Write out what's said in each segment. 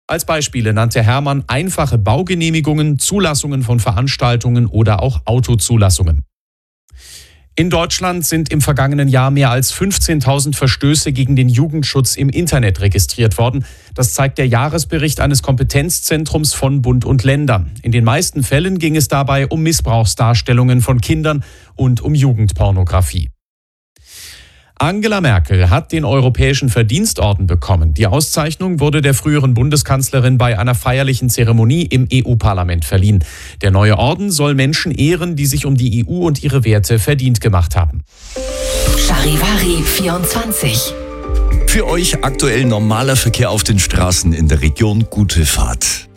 Als Beispiele nannte Hermann einfache Baugenehmigungen, Zulassungen von Veranstaltungen oder auch Autozulassungen. In Deutschland sind im vergangenen Jahr mehr als 15.000 Verstöße gegen den Jugendschutz im Internet registriert worden. Das zeigt der Jahresbericht eines Kompetenzzentrums von Bund und Ländern. In den meisten Fällen ging es dabei um Missbrauchsdarstellungen von Kindern und um Jugendpornografie. Angela Merkel hat den Europäischen Verdienstorden bekommen. Die Auszeichnung wurde der früheren Bundeskanzlerin bei einer feierlichen Zeremonie im EU-Parlament verliehen. Der neue Orden soll Menschen ehren, die sich um die EU und ihre Werte verdient gemacht haben. Charivari 24. Für euch aktuell normaler Verkehr auf den Straßen in der Region. Gute Fahrt.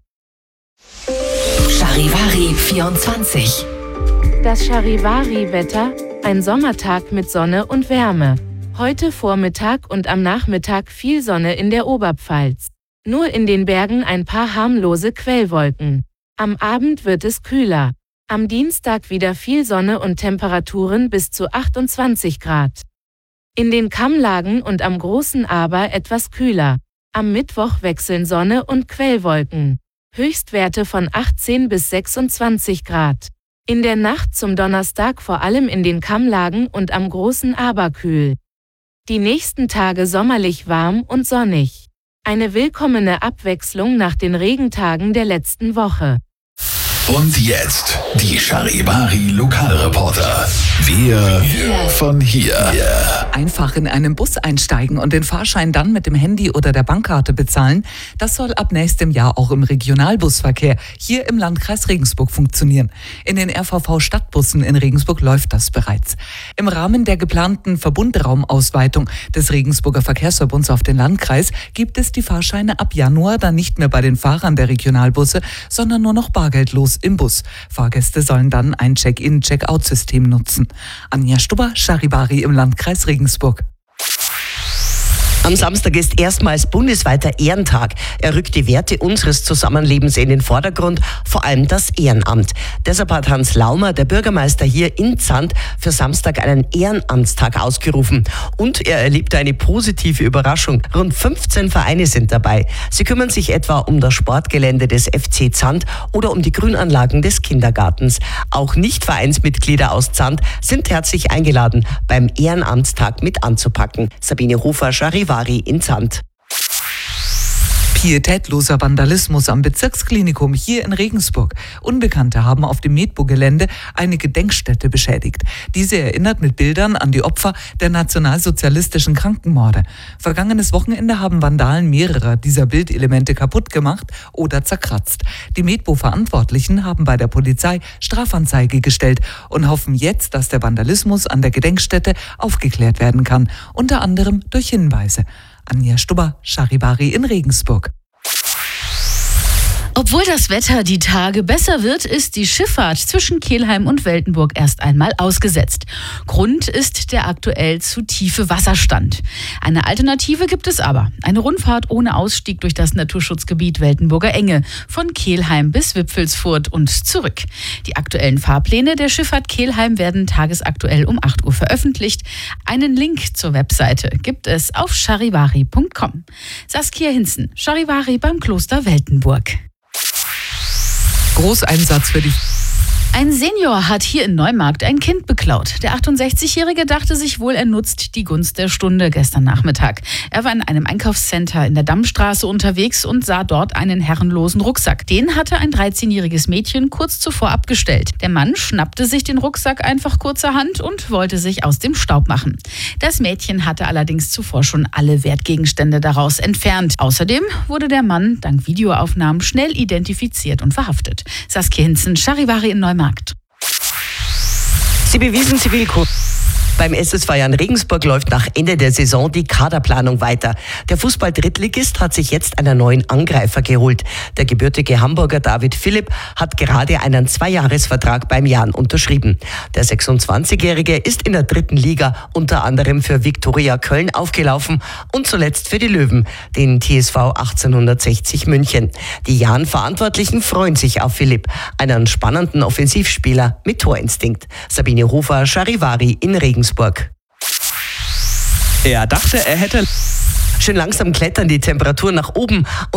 Charivari 24. Das Charivari-Wetter: ein Sommertag mit Sonne und Wärme. Heute Vormittag und am Nachmittag viel Sonne in der Oberpfalz. Nur in den Bergen ein paar harmlose Quellwolken. Am Abend wird es kühler. Am Dienstag wieder viel Sonne und Temperaturen bis zu 28 Grad. In den Kammlagen und am Großen Aber etwas kühler. Am Mittwoch wechseln Sonne und Quellwolken. Höchstwerte von 18 bis 26 Grad. In der Nacht zum Donnerstag vor allem in den Kammlagen und am Großen Aber kühl. Die nächsten Tage sommerlich warm und sonnig. Eine willkommene Abwechslung nach den Regentagen der letzten Woche. Und jetzt die Charivari Lokalreporter. Wir von hier. Einfach in einen Bus einsteigen und den Fahrschein dann mit dem Handy oder der Bankkarte bezahlen, das soll ab nächstem Jahr auch im Regionalbusverkehr hier im Landkreis Regensburg funktionieren. In den RVV-Stadtbussen in Regensburg läuft das bereits. Im Rahmen der geplanten Verbundraumausweitung des Regensburger Verkehrsverbunds auf den Landkreis gibt es die Fahrscheine ab Januar dann nicht mehr bei den Fahrern der Regionalbusse, sondern nur noch bargeldlos im Bus. Fahrgäste sollen dann ein Check-in-Check-out-System nutzen. Anja Stubber, Charivari im Landkreis Regensburg. Am Samstag ist erstmals bundesweiter Ehrentag. Er rückt die Werte unseres Zusammenlebens in den Vordergrund, vor allem das Ehrenamt. Deshalb hat Hans Laumer, der Bürgermeister hier in Zand, für Samstag einen Ehrenamtstag ausgerufen. Und er erlebte eine positive Überraschung. Rund 15 Vereine sind dabei. Sie kümmern sich etwa um das Sportgelände des FC Zand oder um die Grünanlagen des Kindergartens. Auch Nicht-Vereinsmitglieder aus Zand sind herzlich eingeladen, beim Ehrenamtstag mit anzupacken. Sabine Hofer, Charivari in Zand. Pietätloser Vandalismus am Bezirksklinikum hier in Regensburg. Unbekannte haben auf dem Medbo-Gelände eine Gedenkstätte beschädigt. Diese erinnert mit Bildern an die Opfer der nationalsozialistischen Krankenmorde. Vergangenes Wochenende haben Vandalen mehrere dieser Bildelemente kaputt gemacht oder zerkratzt. Die Medbo-Verantwortlichen haben bei der Polizei Strafanzeige gestellt und hoffen jetzt, dass der Vandalismus an der Gedenkstätte aufgeklärt werden kann, unter anderem durch Hinweise. Anja Stubber, Charivari in Regensburg. Obwohl das Wetter die Tage besser wird, ist die Schifffahrt zwischen Kelheim und Weltenburg erst einmal ausgesetzt. Grund ist der aktuell zu tiefe Wasserstand. Eine Alternative gibt es aber. Eine Rundfahrt ohne Ausstieg durch das Naturschutzgebiet Weltenburger Enge von Kelheim bis Wipfelsfurt und zurück. Die aktuellen Fahrpläne der Schifffahrt Kelheim werden tagesaktuell um 8 Uhr veröffentlicht. Einen Link zur Webseite gibt es auf charivari.com. Saskia Hinzen, Charivari beim Kloster Weltenburg. Großeinsatz für die... Ein Senior hat hier in Neumarkt ein Kind beklaut. Der 68-Jährige dachte sich wohl, er nutzt die Gunst der Stunde gestern Nachmittag. Er war in einem Einkaufscenter in der Dammstraße unterwegs und sah dort einen herrenlosen Rucksack. Den hatte ein 13-jähriges Mädchen kurz zuvor abgestellt. Der Mann schnappte sich den Rucksack einfach kurzerhand und wollte sich aus dem Staub machen. Das Mädchen hatte allerdings zuvor schon alle Wertgegenstände daraus entfernt. Außerdem wurde der Mann dank Videoaufnahmen schnell identifiziert und verhaftet. Saskia Hinzen, Charivari in Neumarkt. Sie bewiesen Zivilcourage. Beim SSV Jan Regensburg läuft nach Ende der Saison die Kaderplanung weiter. Der Fußball-Drittligist hat sich jetzt einen neuen Angreifer geholt. Der gebürtige Hamburger David Philipp hat gerade einen 2-Jahres-Vertrag beim Jan unterschrieben. Der 26-Jährige ist in der 3. Liga unter anderem für Viktoria Köln aufgelaufen und zuletzt für die Löwen, den TSV 1860 München. Die Jan-Verantwortlichen freuen sich auf Philipp, einen spannenden Offensivspieler mit Torinstinkt. Sabine Hofer, Charivari in Regensburg. Er dachte, er hätte... Schön langsam klettern die Temperaturen nach oben.